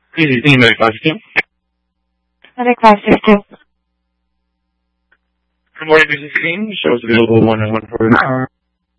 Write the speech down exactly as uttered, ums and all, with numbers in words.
Please using Medic five six two. Medic five six two. Good morning, this is Dean. Shows available one oh one for an hour.